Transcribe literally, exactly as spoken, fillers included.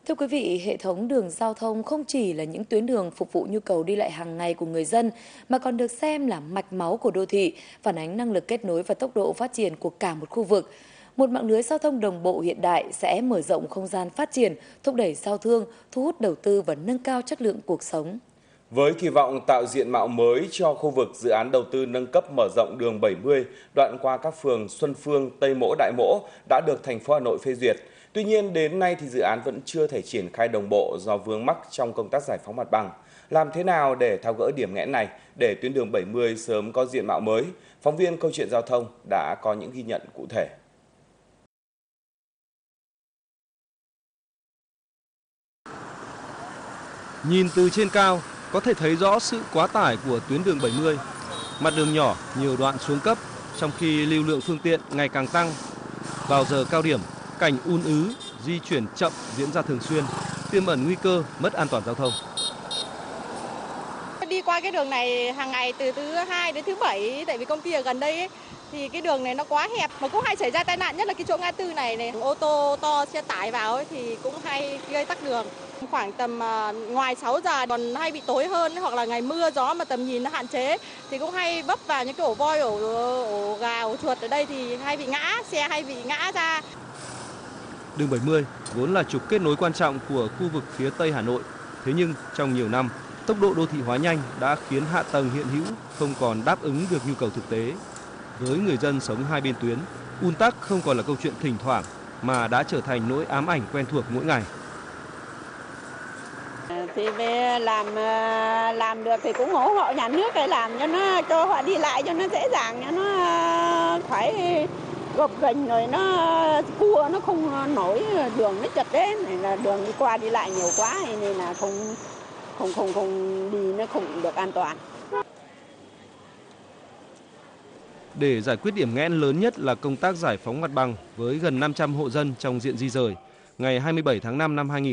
Thưa quý vị, hệ thống đường giao thông không chỉ là những tuyến đường phục vụ nhu cầu đi lại hàng ngày của người dân, mà còn được xem là mạch máu của đô thị, phản ánh năng lực kết nối và tốc độ phát triển của cả một khu vực. Một mạng lưới giao thông đồng bộ hiện đại sẽ mở rộng không gian phát triển, thúc đẩy giao thương, thu hút đầu tư và nâng cao chất lượng cuộc sống. Với kỳ vọng tạo diện mạo mới cho khu vực, dự án đầu tư nâng cấp mở rộng đường bảy mươi đoạn qua các phường Xuân Phương, Tây Mỗ, Đại Mỗ đã được thành phố Hà Nội phê duyệt. Tuy nhiên, đến nay thì dự án vẫn chưa thể triển khai đồng bộ do vướng mắc trong công tác giải phóng mặt bằng. Làm thế nào để tháo gỡ điểm nghẽn này để tuyến đường bảy mươi sớm có diện mạo mới? Phóng viên Câu chuyện Giao thông đã có những ghi nhận cụ thể. Nhìn từ trên cao, có thể thấy rõ sự quá tải của tuyến đường bảy mươi. Mặt đường nhỏ, nhiều đoạn xuống cấp, trong khi lưu lượng phương tiện ngày càng tăng. Vào giờ cao điểm, cảnh ùn ứ, di chuyển chậm diễn ra thường xuyên, tiềm ẩn nguy cơ mất an toàn giao thông. Đi qua cái đường này hàng ngày từ thứ hai đến thứ bảy, tại vì công ty ở gần đây ấy, thì cái đường này nó quá hẹp mà cũng hay xảy ra tai nạn, nhất là cái chỗ ngã tư này này, ô tô to xe tải vào ấy thì cũng hay gây tắc đường. Khoảng tầm uh, ngoài sáu giờ còn hay bị tối hơn, hoặc là ngày mưa gió mà tầm nhìn nó hạn chế thì cũng hay vấp vào những cái ổ voi, ổ, ổ gà, ổ chuột ở đây thì hay bị ngã, xe hay bị ngã ra. Đường bảy mươi vốn là trục kết nối quan trọng của khu vực phía Tây Hà Nội, thế nhưng trong nhiều năm, tốc độ đô thị hóa nhanh đã khiến hạ tầng hiện hữu không còn đáp ứng được nhu cầu thực tế. Với người dân sống hai bên tuyến, ùn tắc không còn là câu chuyện thỉnh thoảng mà đã trở thành nỗi ám ảnh quen thuộc mỗi ngày. Thì về làm làm được thì cũng ủng hộ nhà nước để làm cho nó cho họ đi lại cho nó dễ dàng, cho nó khỏi gập ghềnh rồi nó cua nó không nổi, đường nó chật đấy, này là đường đi qua đi lại nhiều quá nên là không không không không đi nó không được an toàn. Để giải quyết điểm nghẽn lớn nhất là công tác giải phóng mặt bằng với gần năm trăm hộ dân trong diện di rời, ngày hai mươi bảy tháng năm năm hai nghìn